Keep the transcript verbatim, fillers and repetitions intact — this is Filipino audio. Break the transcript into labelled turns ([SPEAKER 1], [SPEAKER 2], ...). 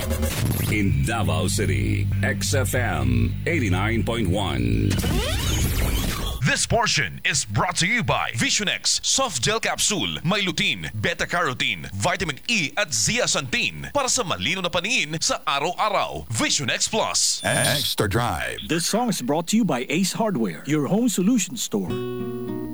[SPEAKER 1] In Davao City, X F M eighty-nine point one.
[SPEAKER 2] This portion is brought to you by Visionex Soft Gel Capsule, may lutein, beta-carotene, vitamin E at zeaxanthin para sa malino na paningin sa araw-araw. Visionex Plus.
[SPEAKER 3] Extra Drive.
[SPEAKER 4] This song is brought to you by Ace Hardware, your home solution store.